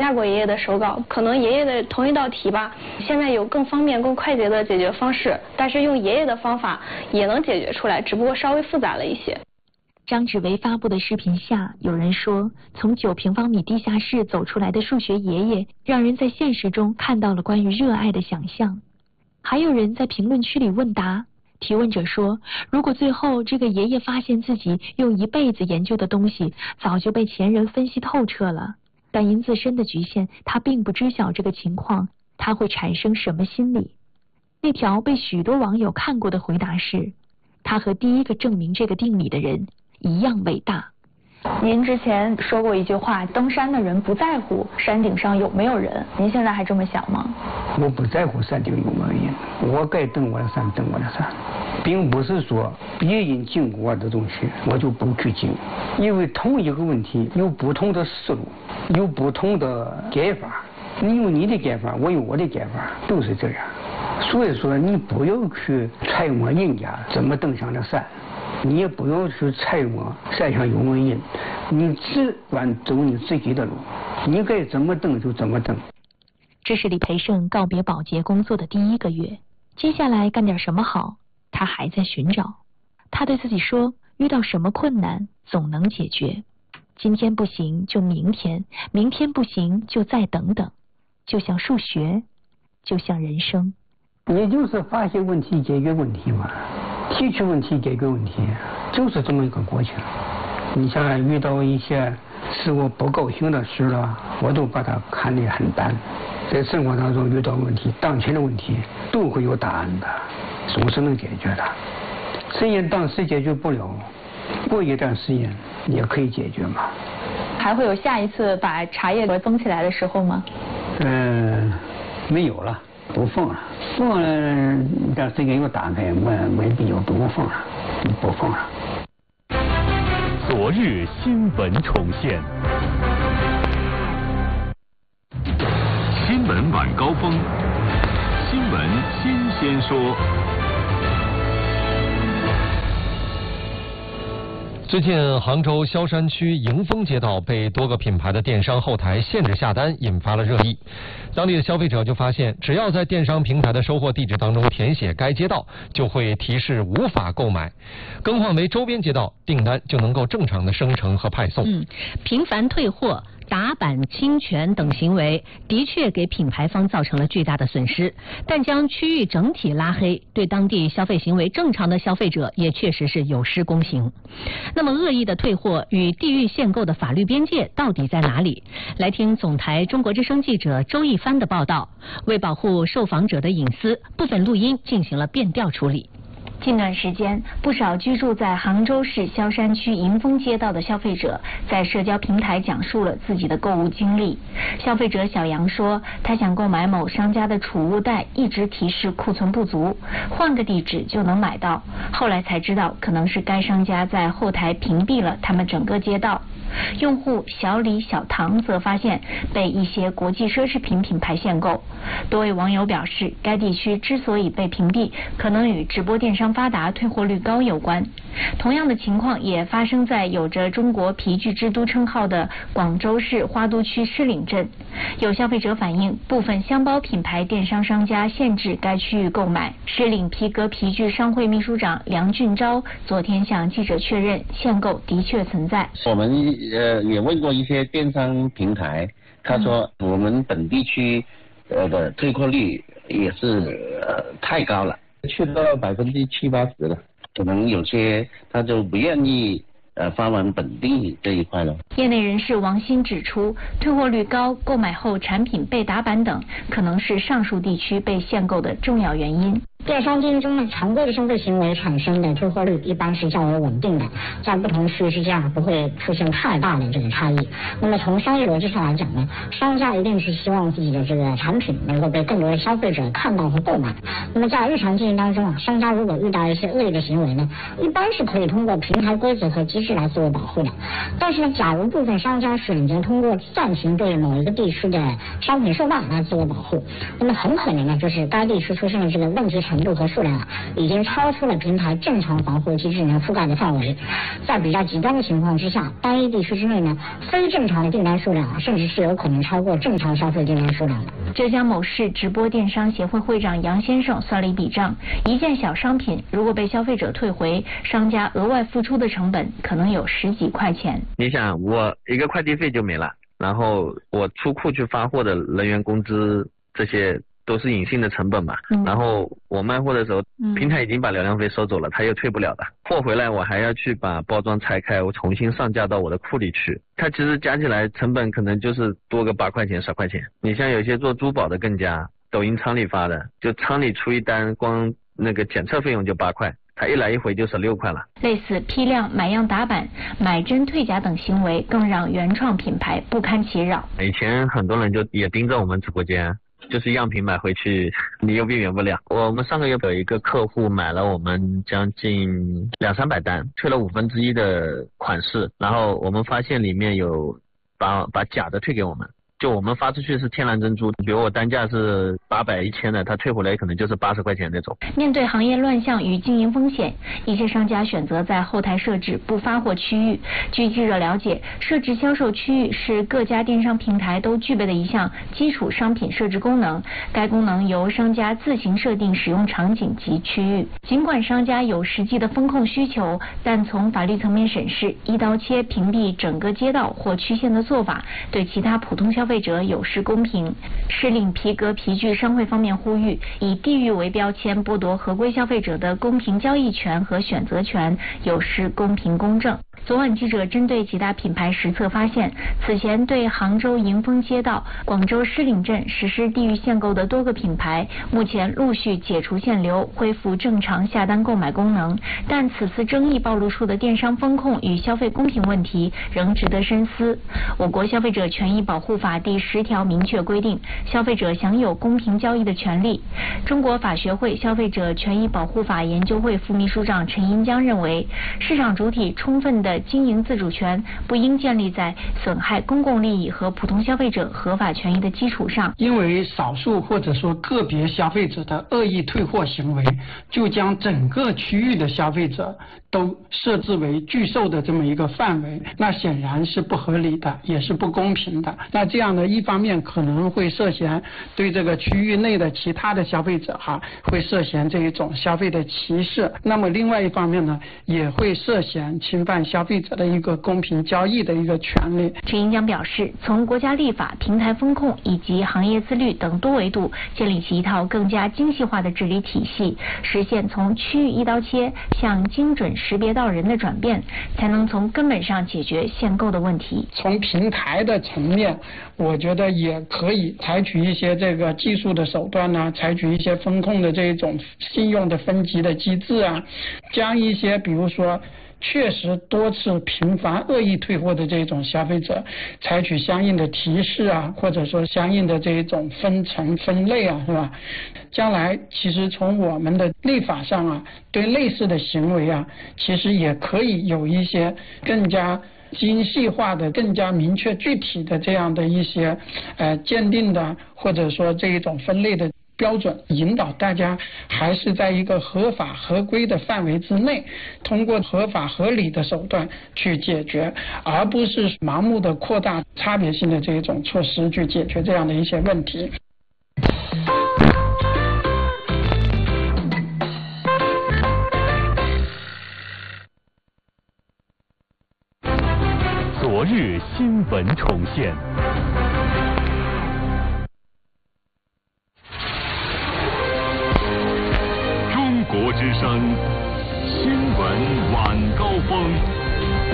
下过爷爷的手稿，可能爷爷的同一道题吧，现在有更方便、更快捷的解决方式，但是用爷爷的方法也能解决出来，只不过稍微复杂了一些。 张志伟发布的视频下，有人说，从9平方米地下室走出来的数学爷爷，让人在现实中看到了关于热爱的想象。还有人在评论区里问答，提问者说，如果最后这个爷爷发现自己用一辈子研究的东西早就被前人分析透彻了，但因自身的局限，他并不知晓这个情况，他会产生什么心理？那条被许多网友看过的回答是，他和第一个证明这个定理的人一样伟大。 您之前说过一句话，登山的人不在乎山顶上有没有人，您现在还这么想吗？ 我不在乎山顶有没有人，我该登我的山登我的山，并不是说别人经过我的东西我就不去经，因为同一个问题有不同的思路，有不同的解法，你有你的解法，我有我的解法，都是这样。所以说你不要去揣摩人家怎么登上了山，你也不要去揣摩山上有没有人，你只管走你自己的路，你该怎么登就怎么登。 这是李培盛告别保洁工作的第1个月，接下来干点什么好，他还在寻找。他对自己说，遇到什么困难总能解决，今天不行就明天，明天不行就再等等，就像数学，就像人生。 也就是发现问题解决问题嘛，提出问题解决问题，就是这么一个过程。你像遇到一些使我不高兴的事了，我都把它看得很淡。在生活当中遇到问题，当前的问题都会有答案的，总是能解决的。实验当时解决不了，过一段时间也可以解决嘛。 还会有下一次把茶叶封起来的时候吗？ 没有了，不封了。封了，这时间又打开，没必要不封了，不封了。 昨日新闻重现，新闻晚高峰，新闻新鲜说。 最近杭州萧山区迎丰街道被多个品牌的电商后台限制下单，引发了热议。当地的消费者就发现，只要在电商平台的收货地址当中填写该街道，就会提示无法购买，更换为周边街道，订单就能够正常的生成和派送。 频繁退货、打板侵权等行为的确给品牌方造成了巨大的损失，但将区域整体拉黑，对当地消费行为正常的消费者也确实是有失公平。那么恶意的退货与地域限购的法律边界到底在哪里？来听总台中国之声记者周一帆的报道。为保护受访者的隐私，部分录音进行了变调处理。 近段时间，不少居住在杭州市萧山区迎丰街道的消费者在社交平台讲述了自己的购物经历。消费者小杨说，他想购买某商家的储物袋，一直提示库存不足，换个地址就能买到。后来才知道，可能是该商家在后台屏蔽了他们整个街道。用户小李、小唐则发现被一些国际奢侈品品牌限购。多位网友表示，该地区之所以被屏蔽，可能与直播电商发达、退货率高有关。同样的情况也发生在有着中国皮具之都称号的广州市花都区狮岭镇。有消费者反映，部分箱包品牌电商商家限制该区域购买。狮岭皮革皮具商会秘书长梁俊钊昨天向记者确认，限购的确存在。 我们也问过一些电商平台，他说我们本地区的退货率也是太高了，去到70%-80%了，可能有些他就不愿意发往本地这一块了。 业内人士王鑫指出，退货率高、购买后产品被打板等，可能是上述地区被限购的重要原因。 电商经营中呢，常规的消费行为产生的退货率一般是较为稳定的，在不同区域之间不会出现太大的这个差异。那么从商业逻辑上来讲呢，商家一定是希望自己的这个产品能够被更多的消费者看到和购买。那么在日常经营当中啊，商家如果遇到一些恶意的行为呢，一般是可以通过平台规则和机制来自我保护的。但是呢，假如部分商家选择通过暂停对某一个地区的商品售卖来自我保护，那么很可能呢，就是该地区出现了这个问题程度和数量已经超出了平台正常防护机制覆盖的范围。在比较极端的情况之下，单一地区之内呢，非正常的订单数量甚至是有可能超过正常消费订单数量的。 浙江某市直播电商协会会长杨先生算了一笔账，一件小商品如果被消费者退回，商家额外付出的成本可能有10几块钱。 你想，我一个快递费就没了，然后我出库去发货的人员工资，这些都是隐性的成本嘛。然后我卖货的时候，平台已经把流量费收走了，他又退不了的。货回来我还要去把包装拆开，我重新上架到我的库里去。它其实加起来成本可能就是多个8块钱、10块钱。你像有些做珠宝的更加，抖音仓里发的，就仓里出一单，光那个检测费用就8块。它一来一回就16块了。 类似批量买样打版、买真退假等行为，更让原创品牌不堪其扰。 以前很多人就也盯着我们直播间，就是样品买回去，你又避免不了。我们上个月有一个客户买了我们将近200-300单，退了1/5的款式，然后我们发现里面有把假的退给我们。就我们发出去是天然珍珠，比如我单价是800、1000的，他退回来可能就是80块钱那种。 面对行业乱象与经营风险，一些商家选择在后台设置不发货区域。据记者了解，设置销售区域是各家电商平台都具备的一项基础商品设置功能。该功能由商家自行设定使用场景及区域。尽管商家有实际的风控需求，但从法律层面审视，一刀切屏蔽整个街道或区县的做法，对其他普通消费者有失公平。市领皮革皮具商会方面呼吁，以地域为标签剥夺合规消费者的公平交易权和选择权，有失公平公正。昨晚记者针对几大品牌实测发现，此前对杭州迎丰街道、广州狮岭镇实施地域限购的多个品牌，目前陆续解除限流，恢复正常下单购买功能。但此次争议暴露出的电商风控与消费公平问题仍值得深思。我国消费者权益保护法第10条明确规定，消费者享有公平交易的权利。中国法学会消费者权益保护法研究会副秘书长陈银江认为，市场主体充分的经营自主权不应建立在损害公共利益和普通消费者合法权益的基础上。 因为少数或者说个别消费者的恶意退货行为，就将整个区域的消费者都设置为拒售的这么一个范围，那显然是不合理的，也是不公平的。那这样呢，一方面可能会涉嫌对这个区域内的其他的消费者会涉嫌这一种消费的歧视，那么另外一方面呢，也会涉嫌侵犯消费者的一个公平交易的一个权利。 陈银江表示，从国家立法、平台风控以及行业自律等多维度建立起一套更加精细化的治理体系，实现从区域一刀切向精准识别到人的转变，才能从根本上解决限购的问题。 从平台的层面，我觉得也可以采取一些这个技术的手段呢，采取一些风控的这一种信用的分级的机制啊，将一些比如说确实多次频繁恶意退货的这种消费者采取相应的提示啊，或者说相应的这一种分层分类啊，是吧？将来其实从我们的立法上啊，对类似的行为啊，其实也可以有一些更加精细化的、更加明确具体的这样的一些鉴定的，或者说这一种分类的标准，引导大家还是在一个合法合规的范围之内，通过合法合理的手段去解决，而不是盲目的扩大差别性的这一种措施去解决这样的一些问题。 昨日新闻重现。中国之声新闻晚高峰。